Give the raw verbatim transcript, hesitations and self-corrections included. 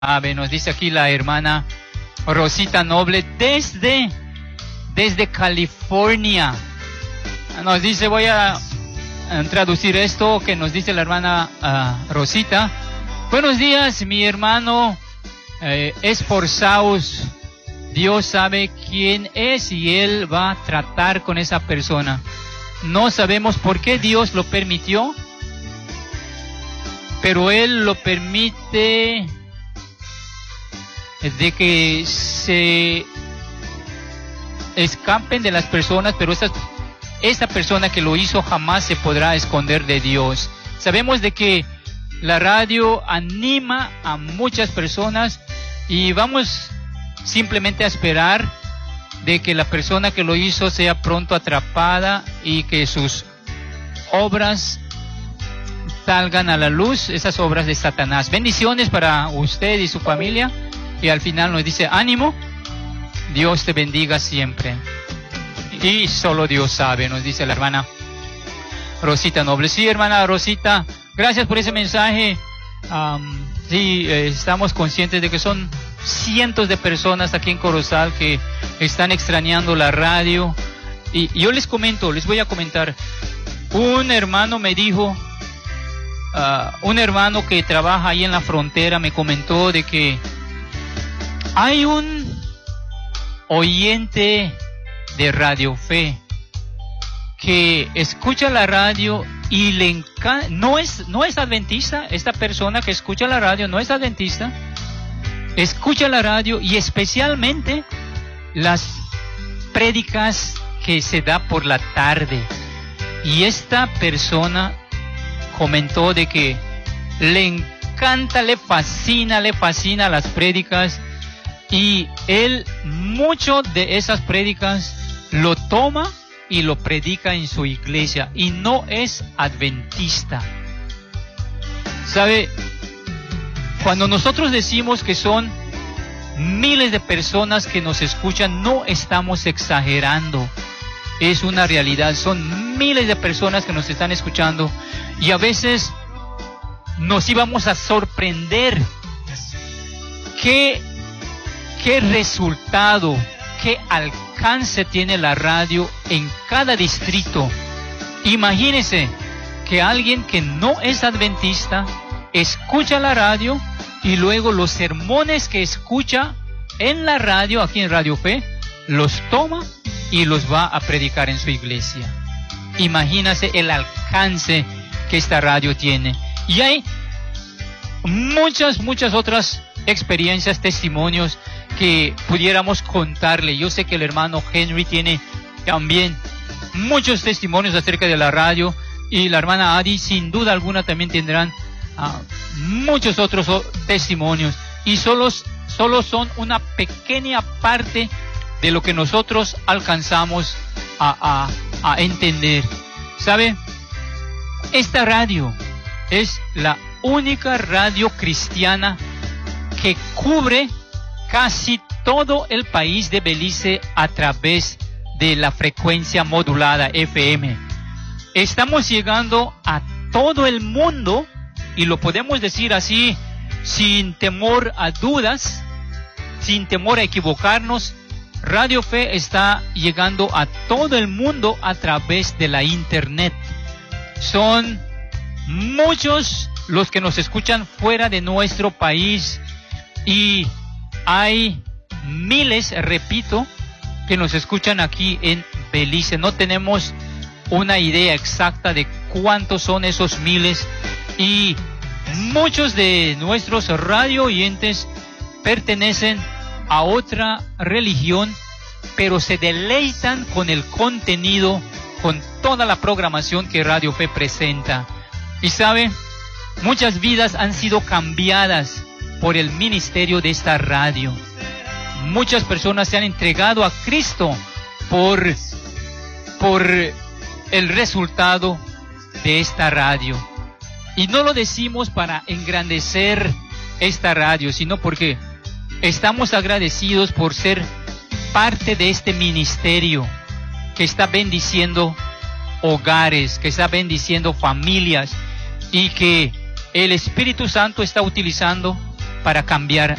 sabe, nos dice aquí la hermana Rosita Noble desde, desde California. Nos dice, voy a traducir esto que nos dice la hermana uh, Rosita. Buenos días, mi hermano, eh, esforzaos. Dios sabe quién es y Él va a tratar con esa persona. No sabemos por qué Dios lo permitió, pero Él lo permite de que se escapen de las personas, pero esa, esa persona que lo hizo jamás se podrá esconder de Dios. Sabemos de que la radio anima a muchas personas y vamos simplemente a esperar de que la persona que lo hizo sea pronto atrapada y que sus obras salgan a la luz, esas obras de Satanás. Bendiciones para usted y su familia. Y al final nos dice, ánimo, Dios te bendiga siempre. Y solo Dios sabe, nos dice la hermana Rosita Noble. Sí, hermana Rosita, gracias por ese mensaje. Um, sí, eh, estamos conscientes de que son cientos de personas aquí en Corozal que están extrañando la radio. Y yo les comento, les voy a comentar. Un hermano me dijo, uh, un hermano que trabaja ahí en la frontera me comentó de que hay un oyente de Radio Fe que escucha la radio y le encanta, no es, no es adventista, esta persona que escucha la radio no es adventista, escucha la radio y especialmente las prédicas que se da por la tarde. Y esta persona comentó de que le encanta, le fascina, le fascina las prédicas. Y él, mucho de esas prédicas lo toma y lo predica en su iglesia. Y no es adventista. ¿Sabe? Cuando nosotros decimos que son miles de personas que nos escuchan, no estamos exagerando. Es una realidad. Son miles de personas que nos están escuchando. Y a veces nos íbamos a sorprender. ¿Qué ¿Qué resultado, qué alcance tiene la radio en cada distrito? Imagínense que alguien que no es adventista escucha la radio y luego los sermones que escucha en la radio, aquí en Radio Fe, los toma y los va a predicar en su iglesia. Imagínense el alcance que esta radio tiene. Y hay muchas, muchas otras experiencias, testimonios que pudiéramos contarle. Yo sé que el hermano Henry tiene también muchos testimonios acerca de la radio y la hermana Adi sin duda alguna también tendrán uh, muchos otros oh, testimonios y solo, solo son una pequeña parte de lo que nosotros alcanzamos a, a, a entender. ¿Sabe? Esta radio es la única radio cristiana que cubre casi todo el país de Belice a través de la frecuencia modulada F M. Estamos llegando a todo el mundo y lo podemos decir así sin temor a dudas, sin temor a equivocarnos. Radio Fe está llegando a todo el mundo a través de la internet. Son muchos los que nos escuchan fuera de nuestro país y hay miles, repito, que nos escuchan aquí en Belice. No tenemos una idea exacta de cuántos son esos miles y muchos de nuestros radio oyentes pertenecen a otra religión, pero se deleitan con el contenido, con toda la programación que Radio Fe presenta. Y sabe, muchas vidas han sido cambiadas por el ministerio de esta radio. Muchas personas se han entregado a Cristo por, por el resultado de esta radio. Y no lo decimos para engrandecer esta radio, sino porque estamos agradecidos por ser parte de este ministerio que está bendiciendo hogares, que está bendiciendo familias y que el Espíritu Santo está utilizando para cambiar